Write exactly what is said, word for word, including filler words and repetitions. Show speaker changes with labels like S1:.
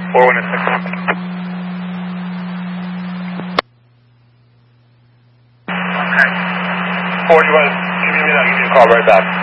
S1: four one six. Okay. Four, you want to give me that? I'll give you a call right back.